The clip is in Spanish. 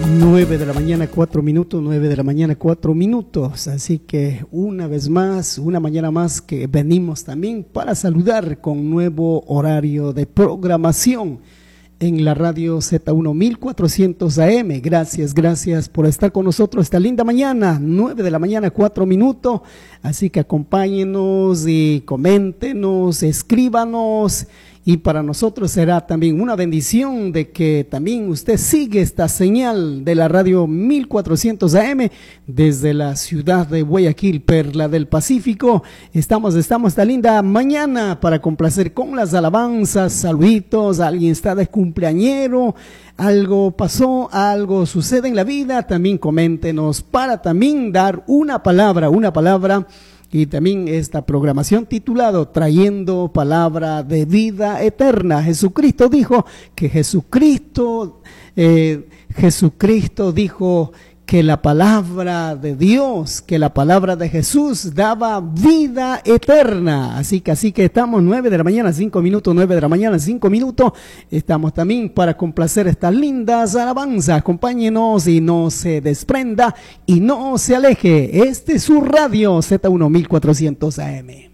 9 de la mañana, 4 minutos, 9 de la mañana, 4 minutos. Así que una vez más, una mañana más que venimos también para saludar con nuevo horario de programación en la radio Z1 1400 AM. Gracias por estar con nosotros esta linda mañana, 9 de la mañana, 4 minutos. Así que acompáñenos y coméntenos, escríbanos. Y para nosotros será también una bendición de que también usted sigue esta señal de la radio 1400 AM desde la ciudad de Guayaquil, Perla del Pacífico. Estamos esta linda mañana para complacer con las alabanzas, saluditos, alguien está de cumpleañero, algo pasó, algo sucede en la vida, también coméntenos para también dar una palabra. Y también esta programación titulado Trayendo Palabra de Vida Eterna. Jesucristo dijo que Jesucristo dijo que la palabra de Dios, que la palabra de Jesús daba vida eterna. Así que estamos 9 de la mañana, 5 minutos, 9 de la mañana, 5 minutos. Estamos también para complacer estas lindas alabanzas. Acompáñenos y no se desprenda y no se aleje. Este es su radio Z1 1400 AM.